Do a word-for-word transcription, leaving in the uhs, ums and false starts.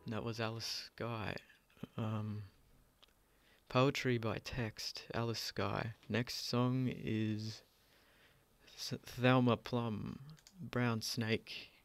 That was Alice Skye. Um, Poetry by Text, Alice Skye. Next song is S- Thelma Plum, Brown Snake.